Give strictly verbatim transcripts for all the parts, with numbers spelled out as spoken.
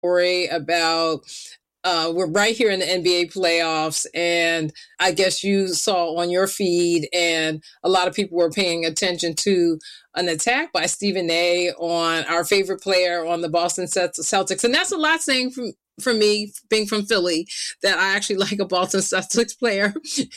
story about uh, we're right here in the N B A playoffs, and I guess you saw on your feed, and a lot of people were paying attention to an attack by Stephen A. on our favorite player on the Boston Celtics, and that's a lot saying from. For me, being from Philly, that I actually like a Boston Celtics player.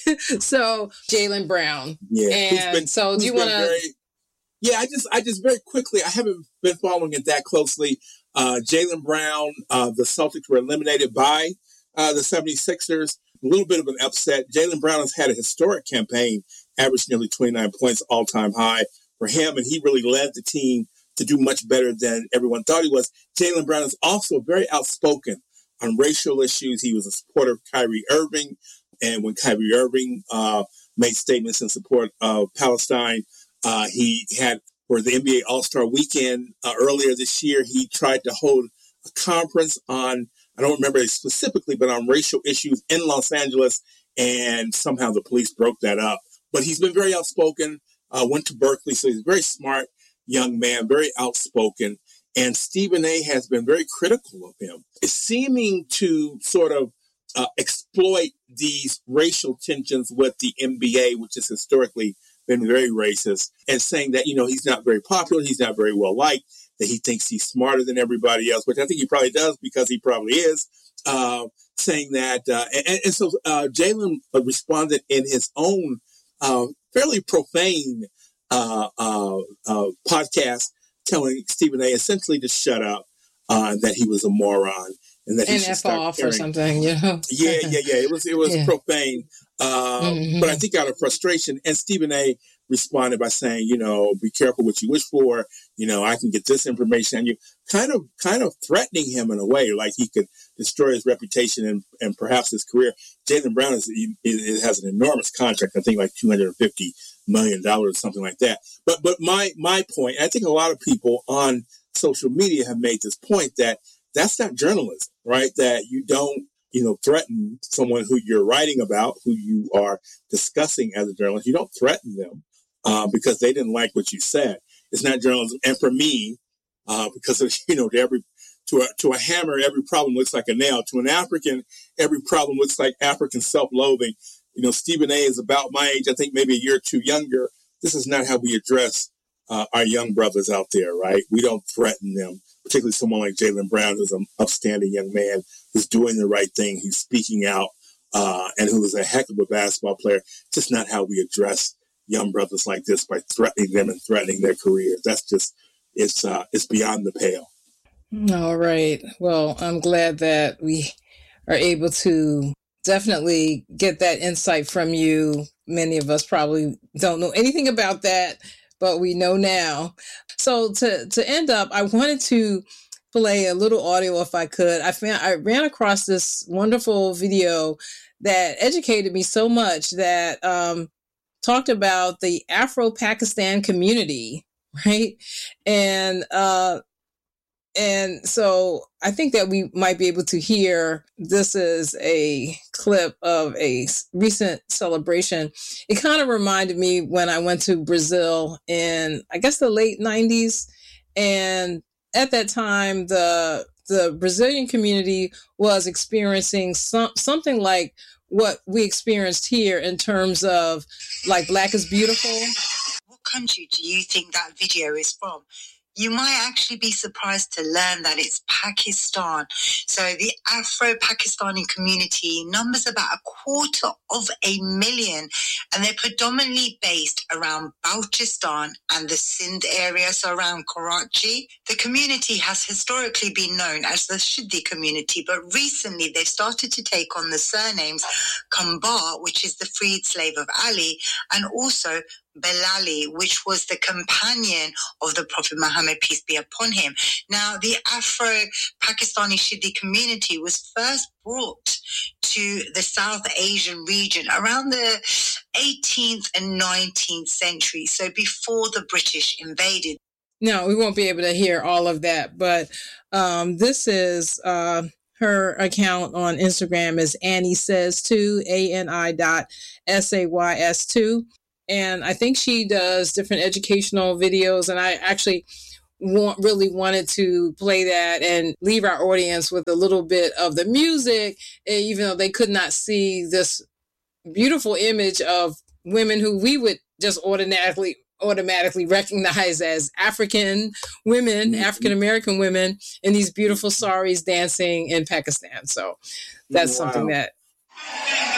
So Jaylen Brown. Yeah. And been, so do you want to? Yeah, I just, I just very quickly, I haven't been following it that closely. Uh, Jaylen Brown, uh, the Celtics were eliminated by uh, the seventy-sixers. A little bit of an upset. Jaylen Brown has had a historic campaign, averaged nearly twenty-nine points, all-time high for him, and he really led the team to do much better than everyone thought he was. Jaylen Brown is also very outspoken on racial issues. He was a supporter of Kyrie Irving. And when Kyrie Irving uh, made statements in support of Palestine, uh, he had, for the N B A All-Star Weekend uh, earlier this year, he tried to hold a conference on, I don't remember it specifically, but on racial issues in Los Angeles. And somehow the police broke that up. But he's been very outspoken, uh, went to Berkeley, so he's a very smart young man, very outspoken. And Stephen A. has been very critical of him. It's seeming to sort of uh, exploit these racial tensions with the N B A, which has historically been very racist, and saying that, you know, he's not very popular, he's not very well liked, that he thinks he's smarter than everybody else, which I think he probably does because he probably is, uh, saying that. Uh, and, and so uh, Jaylen responded in his own uh, fairly profane uh, uh, uh, podcast, telling Stephen A. essentially to shut up, uh, that he was a moron, and that he and should F start off caring. Or something, you know? yeah, yeah, yeah. It was it was yeah. profane, uh, mm-hmm. but I think out of frustration. And Stephen A. responded by saying, you know, be careful what you wish for. You know, I can get this information, and you kind of kind of threatening him in a way, like he could destroy his reputation and, and perhaps his career. Jaylen Brown is he, he has an enormous contract, I think like two hundred fifty million dollars, something like that. But but my my point, I think a lot of people on social media have made this point that that's not journalism, right? That you don't, you know, threaten someone who you're writing about, who you are discussing as a journalist. You don't threaten them uh, because they didn't like what you said. It's not journalism. And for me, uh, because of, you know, to every to a to a hammer, every problem looks like a nail. To an African, every problem looks like African self-loathing. You know, Stephen A. is about my age. I think maybe a year or two younger. This is not how we address uh, our young brothers out there, right? We don't threaten them, particularly someone like Jaylen Brown, who's an upstanding young man who's doing the right thing, who's speaking out, uh, and who is a heck of a basketball player. Just not how we address young brothers like this, by threatening them and threatening their careers. That's just, it's uh, it's beyond the pale. All right. Well, I'm glad that we are able to definitely get that insight from you. Many of us probably don't know anything about that, but we know now. So to, to end up, I wanted to play a little audio if I could. I found, I ran across this wonderful video that educated me so much, that um, talked about the Afro-Pakistan community, right? And uh, And so I think that we might be able to hear, this is a clip of a recent celebration. It kind of reminded me when I went to Brazil in, I guess, the late nineties. And at that time, the the Brazilian community was experiencing some, something like what we experienced here in terms of like Black is Beautiful. What country do you think that video is from? You might actually be surprised to learn that it's Pakistan. So the Afro-Pakistani community numbers about a quarter of a million, and they're predominantly based around Balochistan and the Sindh area, so around Karachi. The community has historically been known as the Shiddi community, but recently they've started to take on the surnames Kambar, which is the freed slave of Ali, and also Belali, which was the companion of the Prophet Muhammad, peace be upon him. Now, the Afro-Pakistani Shiddi community was first brought to the South Asian region around the eighteenth and nineteenth century, so before the British invaded. No, we won't be able to hear all of that, but um, this is uh, her account on Instagram is Annie Says Two, A N I dot S A Y S two. And I think she does different educational videos. And I actually want, really wanted to play that and leave our audience with a little bit of the music, even though they could not see this beautiful image of women who we would just automatically automatically recognize as African women, mm-hmm. African American women in these beautiful saris dancing in Pakistan. So that's wow. something that